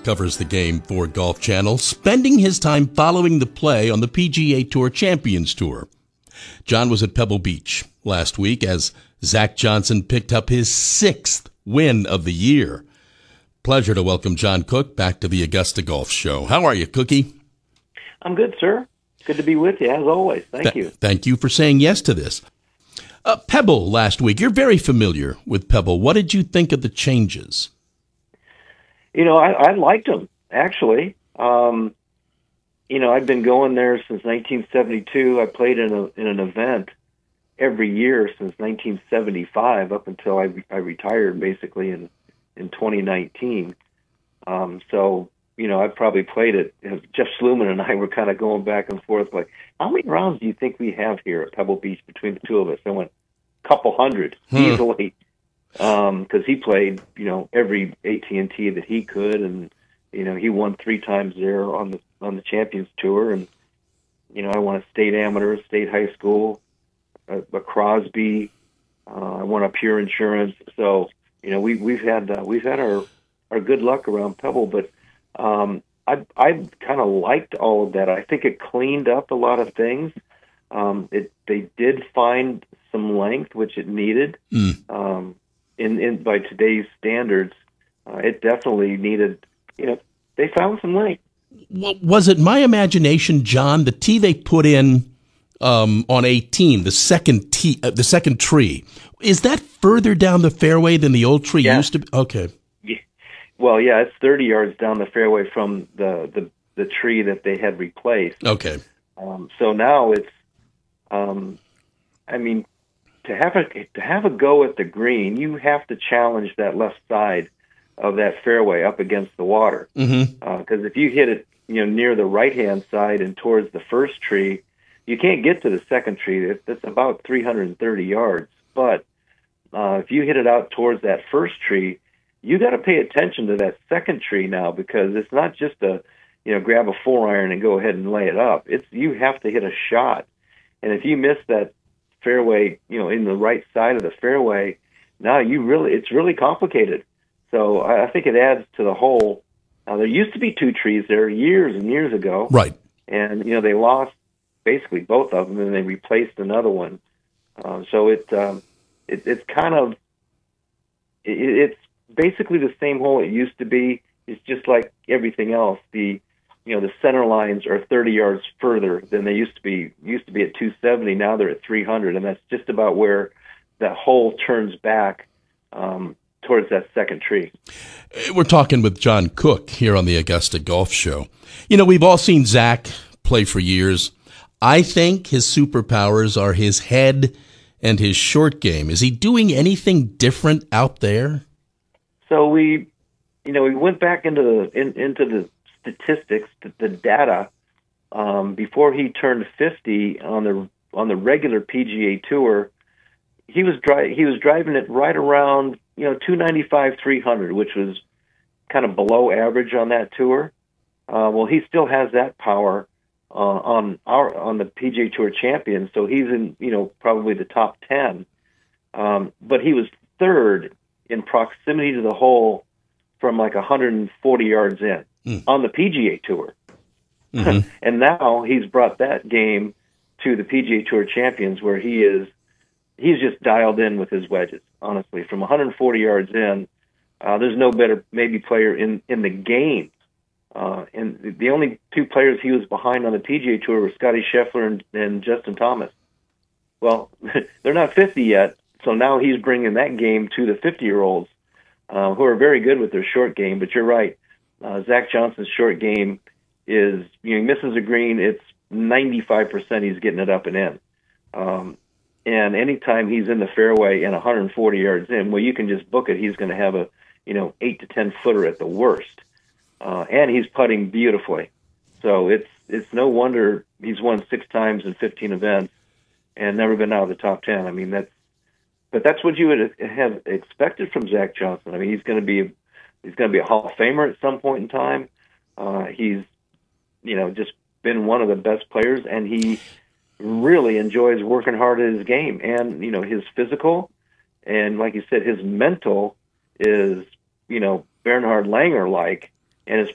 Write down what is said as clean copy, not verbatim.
covers the game for Golf Channel, spending his time following the play on the PGA Tour Champions Tour. John was at Pebble Beach last week as Zach Johnson picked up his 6th win of the year. Pleasure to welcome John Cook back to the Augusta Golf Show. How are you, Cookie? I'm good, sir. Good to be with you, as always. Thank you. Thank you for saying yes to this. Pebble last week. You're very familiar with Pebble. What did you think of the changes? I liked them, actually. I've been going there since 1972. I played in an event every year since 1975 up until I retired, basically, in 2019. I probably played it. Jeff Sluman and I were kind of going back and forth, like, how many rounds do you think we have here at Pebble Beach between the two of us? I went, couple hundred, easily, because he played, every AT&T that he could, and he won 3 times there on the Champions Tour, and I won a state amateur, state high school, a Crosby. I won a Pure Insurance. So we've had our good luck around Pebble, but I kind of liked all of that. I think it cleaned up a lot of things. They did find some length, which it needed. In by today's standards, it definitely needed. They found some length. Was it my imagination, John? The tee they put in on 18, the second tree, is that further down the fairway than the old tree used to be? Okay. Yeah. Well, yeah, it's 30 yards down the fairway from the tree that they had replaced. Okay. So now it's, to have a go at the green, you have to challenge that left side of that fairway up against the water. Because if you hit it, near the right-hand side and towards the first tree, you can't get to the second tree. That's about 330 yards. But if you hit it out towards that first tree, you got to pay attention to that second tree now, because it's not just grab a 4-iron and go ahead and lay it up. You have to hit a shot, and if you miss that fairway, in the right side of the fairway, now it's really complicated. So I think it adds to the whole. Now, there used to be 2 trees there years and years ago, right? And they lost basically both of them, and they replaced another one. So it's kind of it's basically the same hole it used to be. It's just like everything else. The center lines are 30 yards further than they used to be. Used to be at 270. Now they're at 300, and that's just about where that hole turns back towards that second tree. We're talking with John Cook here on the Augusta Golf Show. We've all seen Zach play for years. I think his superpowers are his head and his short game. Is he doing anything different out there? So we went back into the statistics, the data, before he turned 50 on the regular PGA Tour. He was driving it right around 295, 300, which was kind of below average on that tour. Well, he still has that power on the PGA Tour Champions, so he's in probably the top 10. But he was third in proximity to the hole from like 140 yards in on the PGA Tour. Mm-hmm. And now he's brought that game to the PGA Tour Champions, where he's just dialed in with his wedges, honestly. From 140 yards in, there's no better maybe player in the game. And the only 2 players he was behind on the PGA Tour were Scotty Scheffler and Justin Thomas. Well, they're not 50 yet, so now he's bringing that game to the 50-year-olds who are very good with their short game. But you're right. Zach Johnson's short game is, he misses a green, it's 95% he's getting it up and in. And anytime he's in the fairway and 140 yards in, well, you can just book it. He's going to have a 8 to 10 footer at the worst, and he's putting beautifully. So it's no wonder he's won 6 times in 15 events and never been out of the top 10. I mean, that's what you would have expected from Zach Johnson. I mean, he's going to be a Hall of Famer at some point in time. He's just been one of the best players, and he really enjoys working hard at his game, and his physical, and like you said, his mental is Bernhard Langer like, and his